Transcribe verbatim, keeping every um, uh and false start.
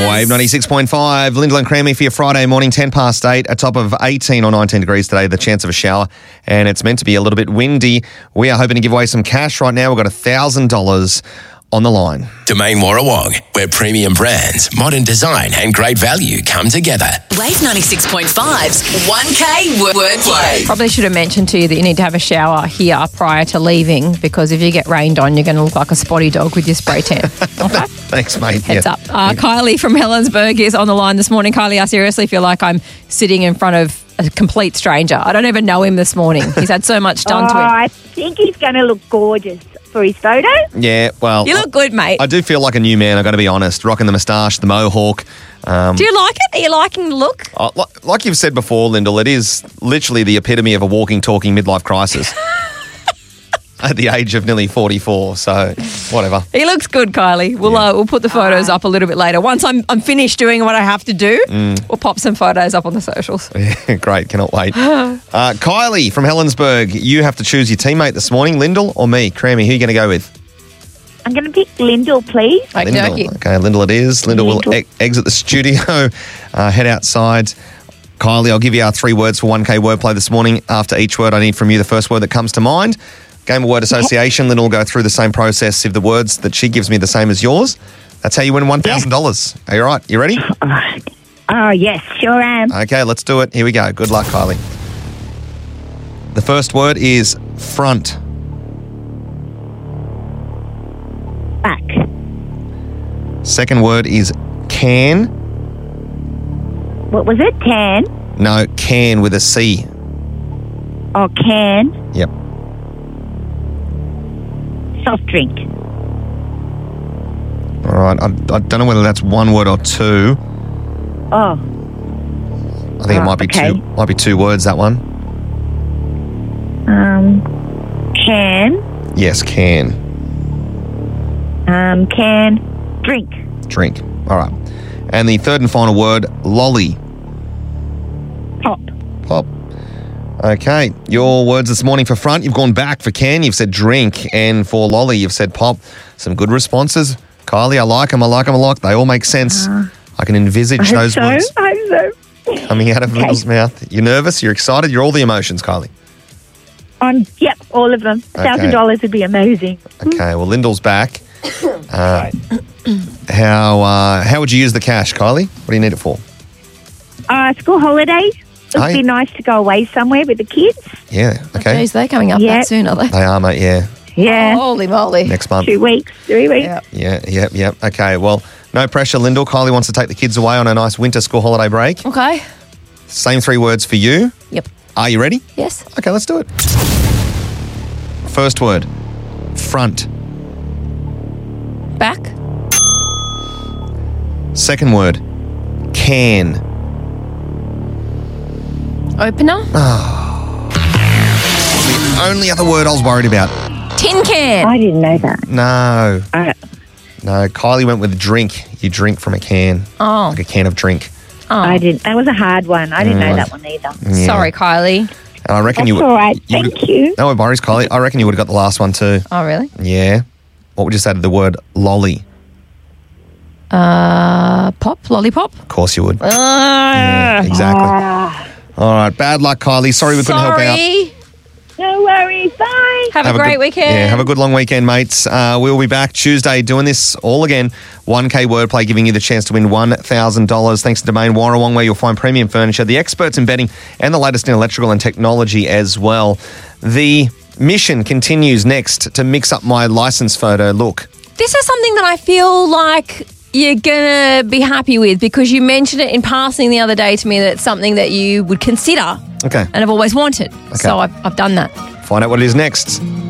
Wave ninety-six point five. Lyndall and Creamy for your Friday morning, ten past eight. A top of eighteen or nineteen degrees today, the chance of a shower. And it's meant to be a little bit windy. We are hoping to give away some cash right now. We've got one thousand dollars on the line. Domain Warrawong, where premium brands, modern design and great value come together. Wave ninety-six point five's one K wordplay. Probably should have mentioned to you that you need to have a shower here prior to leaving, because if you get rained on, you're going to look like a spotty dog with your spray tan. Okay? Thanks, mate. Heads Yeah. up. Uh, Kylie from Helensburgh is on the line this morning. Kylie, I seriously feel like I'm sitting in front of a complete stranger. I don't even know him this morning. He's had so much done oh, to him. I think he's going to look gorgeous for his photo. Yeah, well. You look good, mate. I do feel like a new man, I've got to be honest. Rocking the moustache, the mohawk. Um, Do you like it? Are you liking the look? uh, li- like you've said before, Lyndall, it is literally the epitome of a walking, talking midlife crisis. At the age of nearly forty-four, so whatever. He looks good, Kylie. We'll Yeah. uh, we'll put the photos up a little bit later. Once I'm I'm finished doing what I have to do, Mm. we'll pop some photos up on the socials. Great, cannot wait. Uh, Kylie from Helensburgh, you have to choose your teammate this morning, Lyndall or me? Creamy, who are you going to go with? I'm going to pick Lyndall, please. Okey Lyndall. dokey. Okay, Lyndall it is. Lyndall will Lyndall. e- exit the studio, uh, head outside. Kylie, I'll give you our three words for one K wordplay this morning. After each word, I need from you the first word that comes to mind. Game of word association. Lyndall will go through the same process. If the words that she gives me are the same as yours, that's how you win one thousand dollars. Are you all right? You ready? Oh, yes, sure am. Okay, let's do it. Here we go. Good luck, Kylie. The first word is front. Back. Second word is can. What was it? Tan? No, can with a C. Oh, can. Yep. Soft drink. All right. I, I don't know whether that's one word or two. Oh, I think it Oh, might be okay. two. Might be two words. That one. um, can. Yes, can. Um, can. Drink. Drink. All right. And the third and final word, lolly. Pop. Pop. Okay. Your words this morning for front, you've gone back. For can, you've said drink. And for lolly, you've said pop. Some good responses. Kylie, I like them. I like them a lot. They all make sense. I can envisage I hope those so. words I hope so. coming out of Okay. Lyndall's mouth. You're nervous? You're excited? You're all the emotions, Kylie. Um, yep, all of them. A thousand Okay. dollars would be amazing. Okay. Well, Lyndall's back. Uh, how uh, how would you use the cash, Kylie? What do you need it for? Uh, school holidays. It would Aye. be nice to go away somewhere with the kids. Yeah. Okay. Jeez, they're coming up Yeah. that soon, are they? They are, mate. Yeah. Yeah. Holy moly. Next month. Two weeks, three weeks. Yeah. Yeah, yep, yep. Okay, well, no pressure, Lyndall. Kylie wants to take the kids away on a nice winter school holiday break. Okay. Same three words for you. Yep. Are you ready? Yes. Okay, let's do it. First word, front. Back. Second word, can. Opener. The only other word I was worried about. Tin can. I didn't know that. No, Uh, no. Kylie went with drink. You drink from a can, Oh. like a can of drink. Oh. I didn't. That was a hard one. I didn't know that one either. Yeah. Sorry, Kylie. And I reckon That's you. all right. you Thank would've- you. No worries, Kylie. I reckon you would have got the last one too. Oh, really? Yeah. What would you say to the word lolly? Uh, pop, lollipop. Of course you would. Uh, Yeah, exactly. Ah, All right. Bad luck, Kylie. Sorry we couldn't help out. Sorry. no worries. Bye. Have, a great good, weekend. Yeah, have a good long weekend, mates. Uh, we'll be back Tuesday doing this all again. one K wordplay giving you the chance to win one thousand dollars thanks to Domain Warrawong, where you'll find premium furniture, the experts in bedding, and the latest in electrical and technology as well. The mission continues next to mix up my license photo look. This is something that I feel like you're going to be happy with, because you mentioned it in passing the other day to me that it's something that you would consider Okay. and have always wanted. So I've, I've done that. Find out what it is next.